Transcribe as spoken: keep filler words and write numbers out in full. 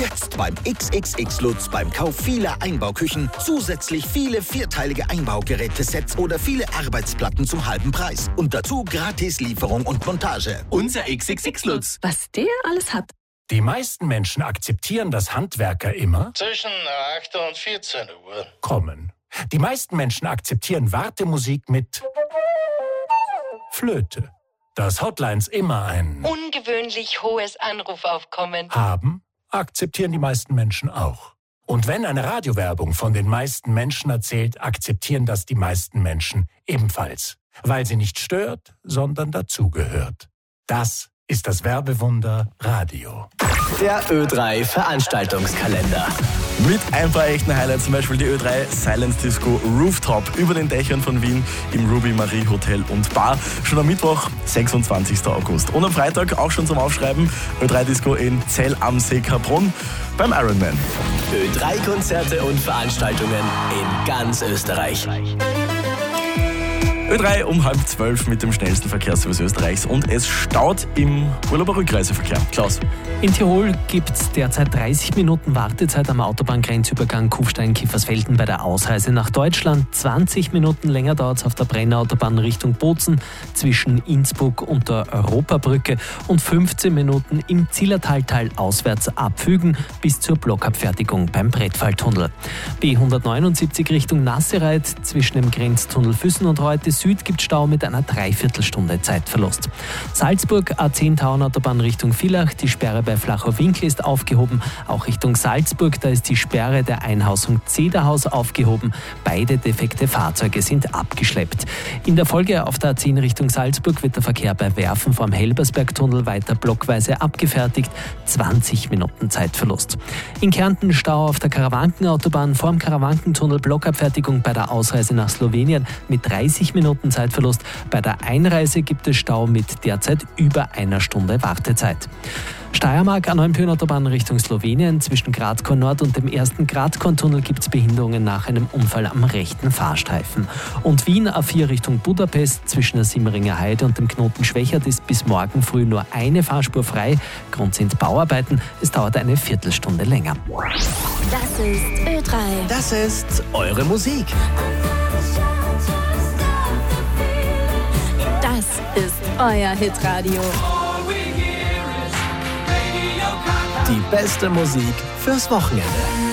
Jetzt beim X X X Lutz beim Kauf vieler Einbauküchen zusätzlich viele vierteilige Einbaugerätesets oder viele Arbeitsplatten zum halben Preis. Und dazu gratis Lieferung und Montage. Unser X X X Lutz. Was der alles hat. Die meisten Menschen akzeptieren, dass Handwerker immer zwischen acht und vierzehn Uhr kommen. Die meisten Menschen akzeptieren Wartemusik mit Flöte. Dass Hotlines immer ein ungewöhnlich hohes Anrufaufkommen haben, akzeptieren die meisten Menschen auch. Und wenn eine Radiowerbung von den meisten Menschen erzählt, akzeptieren das die meisten Menschen ebenfalls. Weil sie nicht stört, sondern dazugehört. Das ist das Werbewunder Radio. Der Ö drei Veranstaltungskalender. Mit ein paar echten Highlights, zum Beispiel die Ö drei Silence Disco Rooftop über den Dächern von Wien im Ruby Marie Hotel und Bar. Schon am Mittwoch, sechsundzwanzigsten August. Und am Freitag auch schon zum Aufschreiben, Ö drei Disco in Zell am See Kaprun beim Ironman. Ö drei Konzerte und Veranstaltungen in ganz Österreich. Ö drei um halb zwölf mit dem schnellsten Verkehrsservice Österreichs und es staut im Urlauber-Rückreiseverkehr. Klaus. In Tirol gibt es derzeit dreißig Minuten Wartezeit am Autobahngrenzübergang Kufstein-Kiefersfelden bei der Ausreise nach Deutschland. zwanzig Minuten länger dauert es auf der Brennautobahn Richtung Bozen zwischen Innsbruck und der Europabrücke und fünfzehn Minuten im Zillertaltal auswärts abfügen bis zur Blockabfertigung beim Brettfalltunnel. B hundertneunundsiebzig Richtung Nassereit zwischen dem Grenztunnel Füssen und Reute Süd gibt Stau mit einer Dreiviertelstunde Zeitverlust. Salzburg A zehn Tauernautobahn Richtung Villach, die Sperre bei Flachau Winkel ist aufgehoben. Auch Richtung Salzburg, da ist die Sperre der Einhausung Zederhaus aufgehoben. Beide defekte Fahrzeuge sind abgeschleppt. In der Folge auf der A zehn Richtung Salzburg wird der Verkehr bei Werfen vom Helbersbergtunnel weiter blockweise abgefertigt. zwanzig Minuten Zeitverlust. In Kärnten Stau auf der Karawankenautobahn vorm Karawankentunnel, Blockabfertigung bei der Ausreise nach Slowenien mit dreißig Minuten Zeitverlust. Bei der Einreise gibt es Stau mit derzeit über einer Stunde Wartezeit. Steiermark A neun Autobahn Richtung Slowenien. Zwischen Gradkorn Nord und dem ersten Gradkorn-Tunnel gibt es Behinderungen nach einem Unfall am rechten Fahrstreifen. Und Wien A vier Richtung Budapest. Zwischen der Simmeringer Heide und dem Knoten Schwächert ist bis morgen früh nur eine Fahrspur frei. Grund sind Bauarbeiten. Es dauert eine Viertelstunde länger. Das ist Ö drei. Das ist eure Musik. Das ist euer Hitradio. Die beste Musik fürs Wochenende.